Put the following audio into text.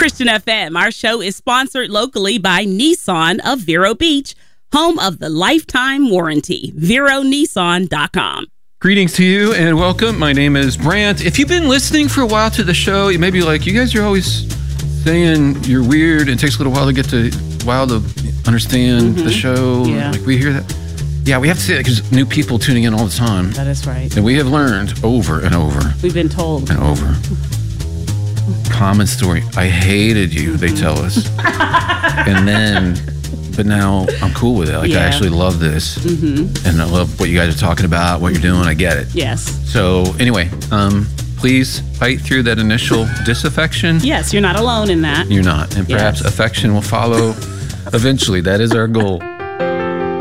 Christian FM. Our show is sponsored locally by Nissan of Vero Beach, home of the lifetime warranty. VeroNissan.com. Greetings to you and welcome. My name is Brant. If you've been listening for a while to the show, you may be like, you guys are always saying you're weird and it takes a little while to understand the show. Yeah. Like we hear that. Yeah, we have to say that because new people tuning in all the time. That is right. And we have learned over and over. We've been told. And over. Common story. I hated you, they tell us. But now I'm cool with it. Like, I actually love this. And I love what you guys are talking about, what you're doing. I get it. Yes. So anyway, please fight through that initial disaffection. Yes, you're not alone in that. You're not. And perhaps affection will follow eventually. That is our goal.